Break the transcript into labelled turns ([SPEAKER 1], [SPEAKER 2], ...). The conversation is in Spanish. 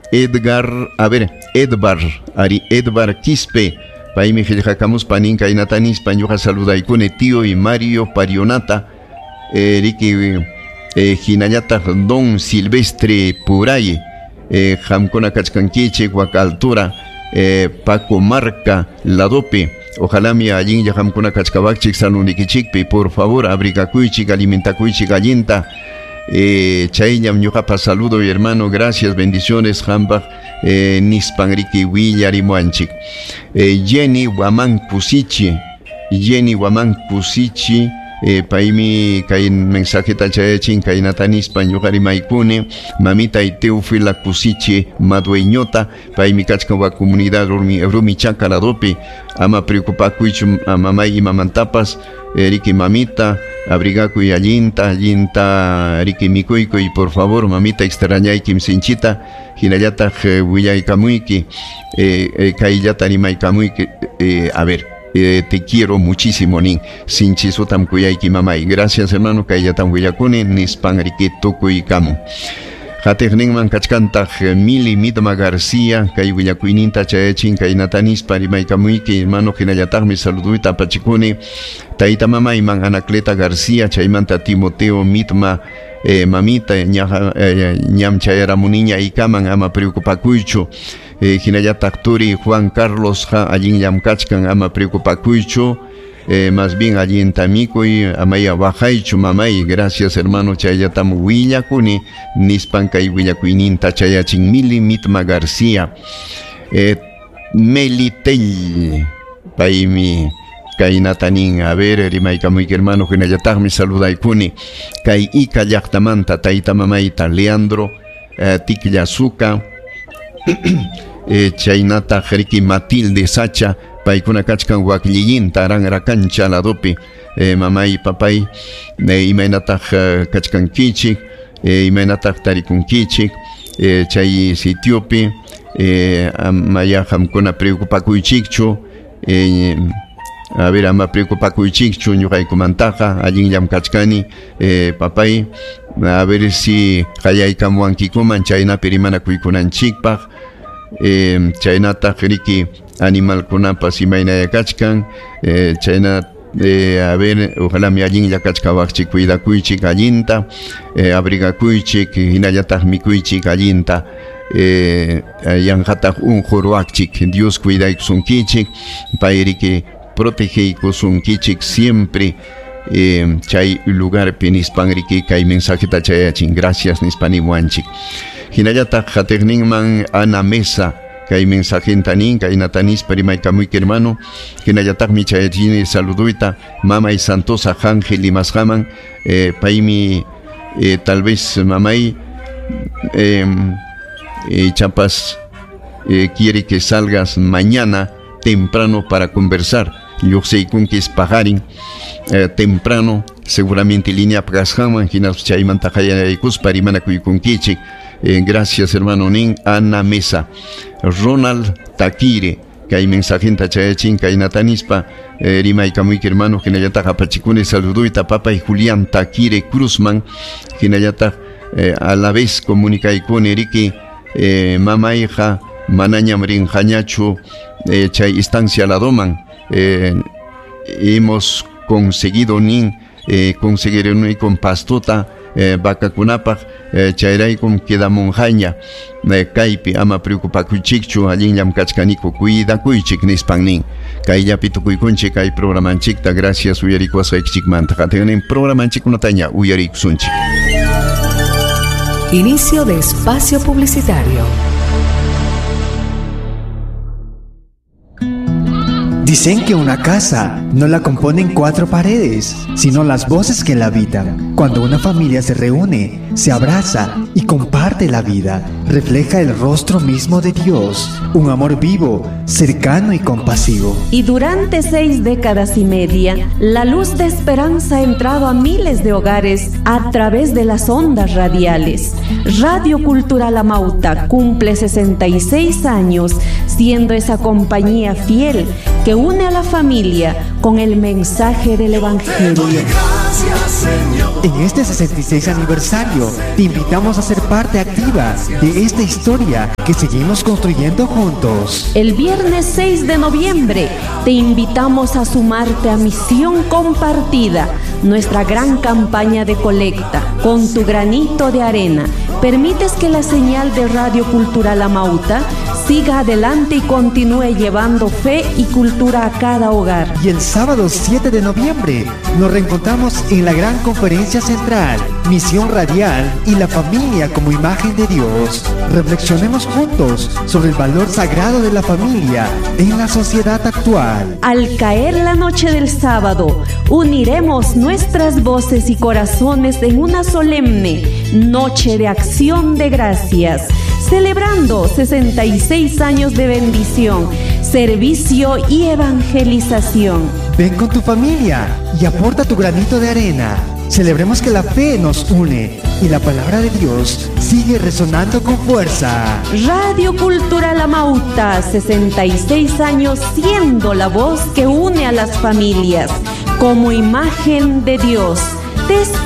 [SPEAKER 1] Edvar Quispe, paimi Giljacamus Paninca y Natanis, Pañuja Saludaicune, tío y Mario Parionata, Ricky Ginayata Don Silvestre Puraye, Jamcona Cachcanquiche, Guacaltura, Paco Marca, Ladope, ojalá mi allí ya Jamcona Cachcabachik, Saluniquichikpi, por favor, abrigacuichik, alimentacuichik, gallenta. Chayam ñuqapa saludo y hermano, gracias, bendiciones, Jambach, Nispanriki Willarimuanchik. Jenny Waman Kusichi, paimi kay mensajeta chayachin kay natanispa ñuqari maykuni, mamita y Teofila Kusichi madueñota, paimi kachkawa comunidad rumi chakaladopi, ama preocupakuychu mamay y mamantapas, Riki mamita, abrigaku y allinta Riki mikuiko y por favor mamita extrañaykim sinchita, hinayata willaykamuiki, kaillata rimaykamuiki, a ver. Te quiero muchísimo, nin sinchisutam kuyayki mamay. Gracias hermano, kaillatan willakuni, nispan riki tukuy kamu. Hatejninman kachkantaj Mili Midma García, kay willakuininta chayachin, kay natanispa rimaykamuyki, hermano hinallatajmi saluduita pachikuni, taita mamay man Anacleta García, chaymanta Timoteo Midma, mamita, ñam chayaramuniña ikaman ama preocupakuychu, hinallataj turi Juan Carlos allin llamkachkan ama preocupakuychu, más bien allí en Tamikuy, amaya bajaichu mamay, gracias hermano, chayatam willakuni, nispankay willakuininta chayachin Mili Mitma García, Melitell, paimi, kay natanin, a ver, rimaykamuyki hermano, hinayatagmi saludaykuni, kay ika llaqtamanta, taita mamayta, Leandro, Tikllasuka, chaynata Jeriki Matilde Sacha, paykuna kachkan waklillinta ranrakancha ladopi, mamay papay imaynataj kachkankichik, imaynataj tarikunkichik, chay sitiopi amaya hamkuna preocupakuychikchu, a ver, ama preocupakuychikchu ñuqaykumantaqa allin llamkachkani, papay, a ver si qayaykamuankikuman chaynapi rimanakuykunanchikpaq, chaynata Riki animal kunapas imaynaya kachkan, chayna a ver, ojalá mi allin ya kachkawachik cuidakuychik allinta, abrigakuychik, hinallataq mikuychik allinta, yanqataq unqurwakchik, Dios cuidaykusunkichik, payriki protegeykusunkichik siempre, chay lugarpi nispanriki kay mensajeta chayachin, gracias nispanimuanchik. Hinallataq hatejninman Ana Mesa, kay mensajentanin, kay natanis perimaykamuyki hermano, hinallataqmi chayachini saluduita, mamay Santosa Ángel y Masjaman, paimi, tal vez mamay, chapas, quiere que salgas mañana temprano para conversar. Yo sé que es pajarin, temprano, seguramente línea Prashaman, hinas chaymantajayaykus parimanakuikunkichik. Gracias hermano nin, Ana Mesa, Ronald Takire, kay mensajenta chayachin, kay natanispa, rimaykamuyki hermano, hinayataqa pachikuni saluduita, papa y Julián Takire Cruzman, hinayataqa a la vez comunicaykuni riki, mamayja, manañam rinjañachu, chay instancia la doman, hemos conseguido nin, conseguir un con pastota, bakakunapaq, chayraykum queda monjaña, kaypi ama preocupakuchikchu, allin llamkachkaniku cuidakuychik nispan nin, kayllapi tukuykunchik kay programanchikta, gracias uyarikuasqaykichikmanta, qatiqnin programanchikkunataña uyarikusunchik.
[SPEAKER 2] Inicio de espacio publicitario.
[SPEAKER 3] Dicen que una casa no la componen 4 paredes, sino las voces que la habitan. Cuando una familia se reúne, se abraza y comparte la vida, refleja el rostro mismo de Dios, un amor vivo, cercano y compasivo.
[SPEAKER 4] Y durante 6 décadas y media, la luz de esperanza ha entrado a miles de hogares a través de las ondas radiales. Radio Cultural Amauta cumple 66 años, siendo esa compañía fiel que une a la familia con el mensaje del Evangelio.
[SPEAKER 3] En este 66 aniversario, te invitamos a ser parte activa de esta historia que seguimos construyendo juntos.
[SPEAKER 4] El viernes 6 de noviembre te invitamos a sumarte a Misión Compartida, nuestra gran campaña de colecta. Con tu granito de arena, permites que la señal de Radio Cultural Amauta siga adelante y continúe llevando fe y cultura a cada hogar.
[SPEAKER 3] Y el sábado 7 de noviembre nos reencontramos en la gran conferencia central, Misión Radial y la familia como imagen de Dios. Reflexionemos juntos sobre el valor sagrado de la familia en la sociedad actual.
[SPEAKER 4] Al caer la noche del sábado, uniremos nuestras voces y corazones en una solemne noche de acción de gracias, celebrando 66 años de bendición, servicio y evangelización.
[SPEAKER 3] Ven con tu familia y aporta tu granito de arena. Celebremos que la fe nos une y la palabra de Dios sigue resonando con fuerza.
[SPEAKER 4] Radio Cultural Amauta, 66 años siendo la voz que une a las familias como imagen de Dios. Te